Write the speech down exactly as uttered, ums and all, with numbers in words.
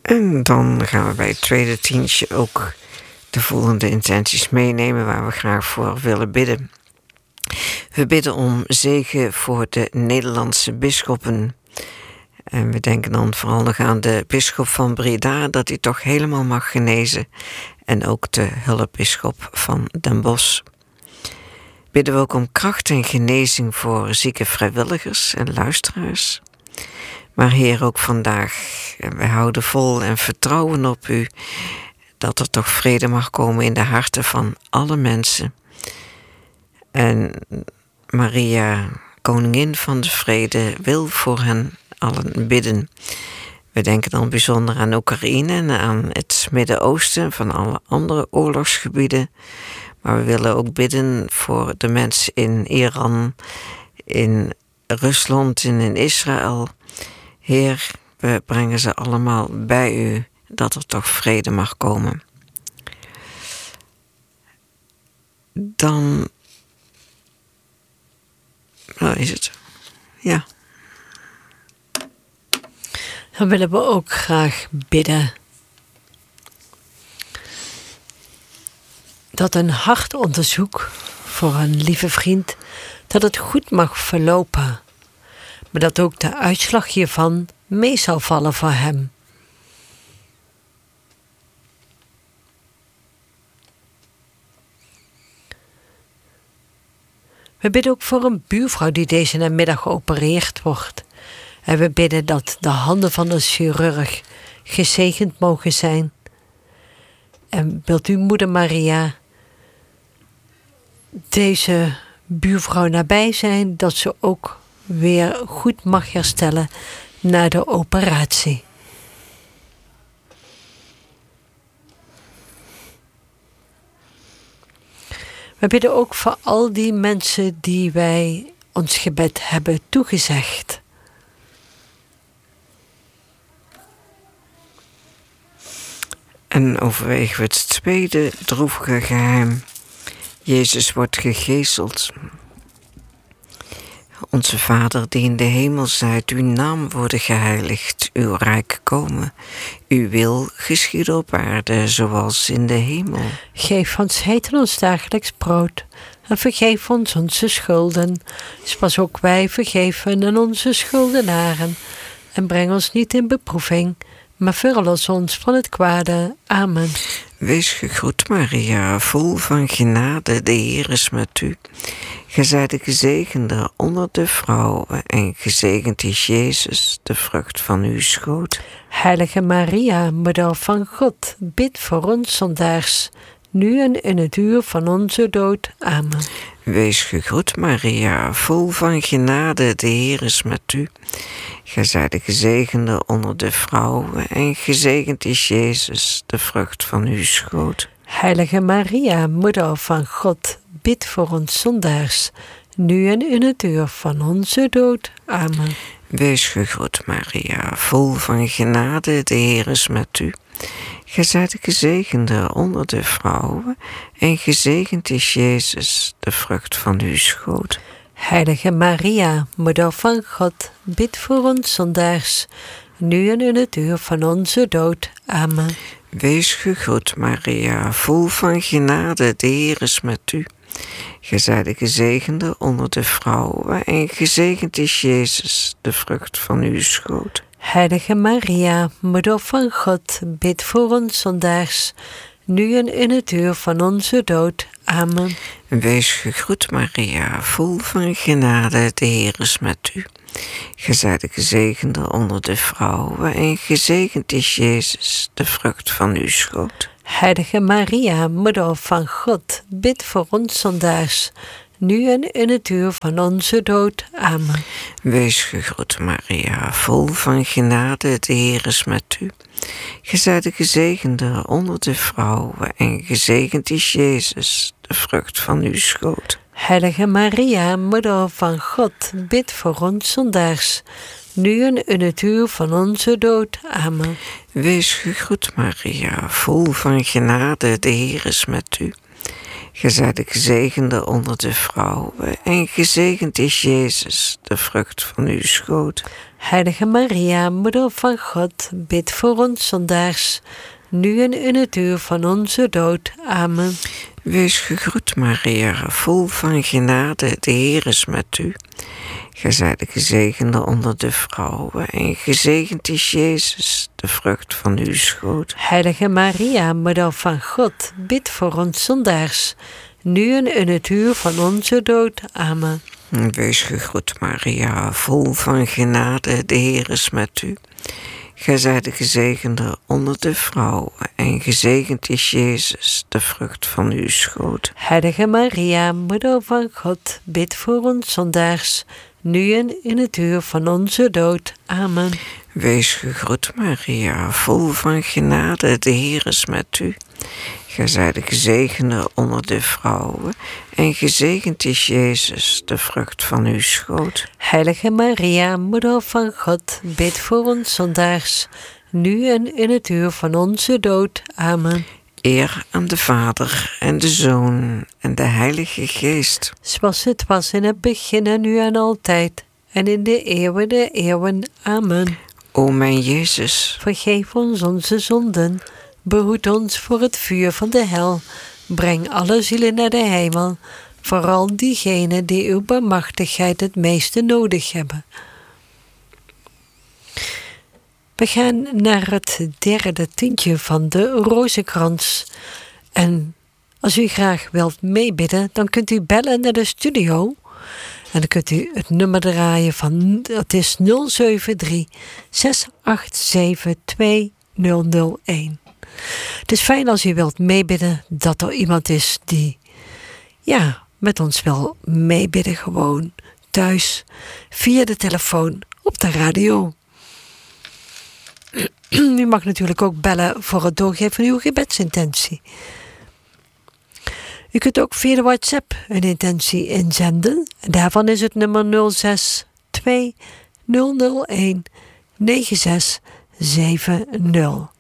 En dan gaan we bij het tweede tientje ook de volgende intenties meenemen waar we graag voor willen bidden. We bidden om zegen voor de Nederlandse bisschoppen. En we denken dan vooral nog aan de bisschop van Breda, dat hij toch helemaal mag genezen. En ook de hulpbisschop van Den Bosch. Bidden we ook om kracht en genezing voor zieke vrijwilligers en luisteraars. Maar Heer, ook vandaag, wij houden vol en vertrouwen op U, dat er toch vrede mag komen in de harten van alle mensen. En Maria, koningin van de vrede, wil voor hen allen bidden. We denken dan bijzonder aan Oekraïne en aan het Midden-Oosten, van alle andere oorlogsgebieden. Maar we willen ook bidden voor de mensen in Iran, in Rusland en in Israël. Heer, we brengen ze allemaal bij U, dat er toch vrede mag komen. Dan... Waar is het? Ja. Dan willen we ook graag bidden dat een hartonderzoek voor een lieve vriend, dat het goed mag verlopen, maar dat ook de uitslag hiervan mee zal vallen voor hem. We bidden ook voor een buurvrouw die deze namiddag geopereerd wordt. En we bidden dat de handen van de chirurg gezegend mogen zijn. En wilt u, Moeder Maria, deze buurvrouw nabij zijn, dat ze ook weer goed mag herstellen na de operatie. We bidden ook voor al die mensen die wij ons gebed hebben toegezegd. En overwegen we het tweede droevige geheim. Jezus wordt gegezeld. Onze Vader die in de hemel zijt, uw naam worden geheiligd, uw rijk komen. Uw wil geschieden op aarde, zoals in de hemel. Geef ons heden ons dagelijks brood. En vergeef ons onze schulden, zoals ook wij vergeven aan onze schuldenaren. En breng ons niet in beproeving, maar verlos ons van het kwade. Amen. Wees gegroet, Maria, vol van genade, de Heer is met u. Gij zijt de gezegende onder de vrouwen, en gezegend is Jezus, de vrucht van uw schoot. Heilige Maria, moeder van God, bid voor ons zondaars, nu en in het uur van onze dood. Amen. Wees gegroet, Maria, vol van genade, de Heer is met u. Gij zijt de gezegende onder de vrouwen, en gezegend is Jezus, de vrucht van uw schoot. Heilige Maria, moeder van God, bid voor ons zondaars, nu en in het uur van onze dood. Amen. Wees gegroet, Maria, vol van genade, de Heer is met u. Gij zijt de gezegende onder de vrouwen, en gezegend is Jezus, de vrucht van uw schoot. Heilige Maria, moeder van God, bid voor ons zondaars, nu en in het uur van onze dood. Amen. Wees gegroet, Maria, vol van genade, de Heer is met u. Gij zijt de gezegende onder de vrouwen, en gezegend is Jezus, de vrucht van uw schoot. Heilige Maria, moeder van God, bid voor ons zondaars, nu en in het uur van onze dood. Amen. Wees gegroet, Maria, vol van genade, de Heer is met u. Gij zijt de gezegende onder de vrouwen, en gezegend is Jezus, de vrucht van uw schoot. Heilige Maria, moeder van God, bid voor ons zondaars, nu en in het uur van onze dood. Amen. Wees gegroet, Maria, vol van genade, de Heer is met u. Gij zijt de gezegende onder de vrouwen, en gezegend is Jezus, de vrucht van uw schoot. Heilige Maria, moeder van God, bid voor ons zondaars, nu en in het uur van onze dood. Amen. Wees gegroet, Maria, vol van genade, de Heer is met u. Gij zijt de gezegende onder de vrouwen, en gezegend is Jezus, de vrucht van uw schoot. Heilige Maria, Moeder van God, bid voor ons zondaars, nu en in het uur van onze dood. Amen. Wees gegroet, Maria, vol van genade, de Heer is met u. Gij zijt de gezegende onder de vrouwen, en gezegend is Jezus, de vrucht van uw schoot. Heilige Maria, Moeder van God, bid voor ons zondaars, nu en in het uur van onze dood. Amen. Wees gegroet, Maria, vol van genade, de Heer is met u. Gij zijt de gezegende onder de vrouwen, en gezegend is Jezus, de vrucht van uw schoot. Heilige Maria, Moeder van God, bid voor ons zondaars, nu en in het uur van onze dood. Amen. Wees gegroet, Maria, vol van genade, de Heer is met u. Gij zijt de gezegende onder de vrouwen, en gezegend is Jezus, de vrucht van uw schoot. Heilige Maria, Moeder van God, bid voor ons zondaars, nu en in het uur van onze dood. Amen. Eer aan de Vader en de Zoon en de Heilige Geest. Zoals het was in het begin en nu en altijd, en in de eeuwen der eeuwen. Amen. O mijn Jezus, vergeef ons onze zonden, behoed ons voor het vuur van de hel, breng alle zielen naar de hemel, vooral diegenen die uw barmhartigheid het meeste nodig hebben. We gaan naar het derde tientje van de Rozenkrans. En als u graag wilt meebidden, dan kunt u bellen naar de studio. En dan kunt u het nummer draaien van, het is nul zeven drie, zes acht zeven, twee nul nul een. Het is fijn als u wilt meebidden dat er iemand is die, ja, met ons wil meebidden gewoon thuis, via de telefoon, op de radio. U mag natuurlijk ook bellen voor het doorgeven van uw gebedsintentie. U kunt ook via de WhatsApp een intentie inzenden. Daarvan is het nummer nul zes twee nul nul een negen zes zeven nul.